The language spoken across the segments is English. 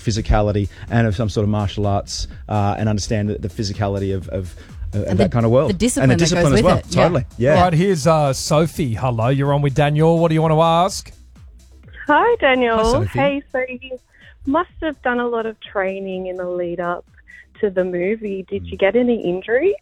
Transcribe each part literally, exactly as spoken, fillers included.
physicality and of some sort of martial arts, uh, and understand the, the physicality of, of, of And that the- kind of world. the discipline and the that discipline goes as with well. it. Yeah. Totally. Yeah. All right, here's uh, Sophie. Hello, you're on with Daniel. What do you want to ask? Hi, Daniel. Hi, Sophie. Hey, so you must have done a lot of training in the lead up to the movie. Did you get any injuries?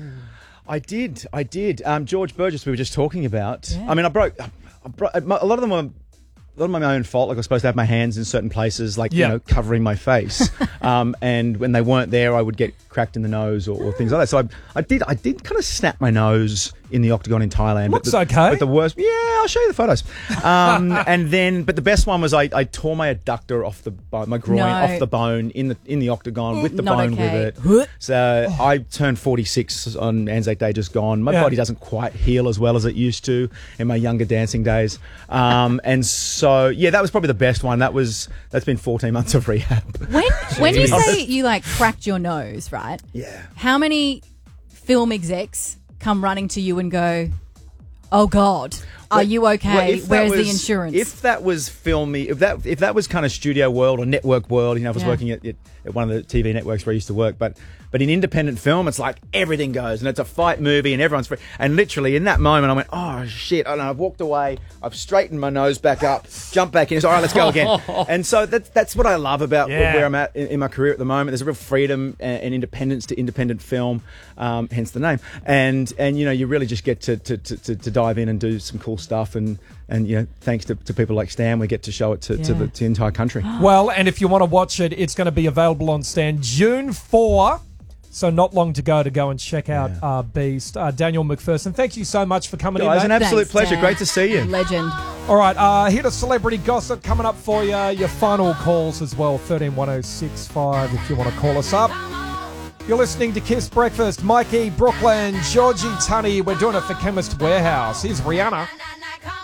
I did. I did. Um, George Burgess, we were just talking about. Yeah. I mean, I broke. I broke a lot of them were. A lot of my own fault. Like I was supposed to have my hands in certain places, like Yeah. you know, covering my face. um, and when they weren't there, I would get cracked in the nose or, or things like that. So I, I did. I did kind of snap my nose in the octagon in Thailand. Looks but the, okay. But the worst. Yeah, I'll show you the photos. Um, and then, but the best one was I, I tore my adductor off the bone, my groin No. off the bone in the in the octagon with the Not bone okay. with it. So I turned forty-six on Anzac Day, just gone. My Yeah. body doesn't quite heal as well as it used to in my younger dancing days. Um, and so, yeah, that was probably the best one. That was, that's been fourteen months of rehab. When when you Jeez. say you like cracked your nose, right? Yeah. How many film execs come running to you and go, "Oh God, are Well- you okay? well, if that Where's the was- insurance?" If that was filmy, if that if that was kind of studio world or network world, you know, I was Yeah. working at, at at one of the T V networks where I used to work, but but in independent film, it's like everything goes, and it's a fight movie, and everyone's free. And literally in that moment, I went, "Oh shit!" And I've walked away. I've straightened my nose back up, jumped back in. It's all right. Let's go again. And so that's that's what I love about Yeah. where I'm at in, in my career at the moment. There's a real freedom and, and independence to independent film, um, hence the name. And and you know, you really just get to to, to, to to dive in and do some cool stuff. And and you know, thanks to, to people like Stan, we get to show it to, to, Yeah. the, to the entire country. Well, and if you want to watch it, it's going to be available on Stan June fourth. So not long to go to go and check out Yeah. uh, Beast. Uh, Daniel McPherson, thank you so much for coming Guys, in, an mate. absolute Thanks, pleasure. Dan. Great to see you. Legend. All right, uh, hit a celebrity gossip coming up for you. Your final calls as well, thirteen one oh six five if you want to call us up. You're listening to Kiss Breakfast. Mikey, Brooklyn, Georgie, Tunney. We're doing it for Chemist Warehouse. Here's Rihanna.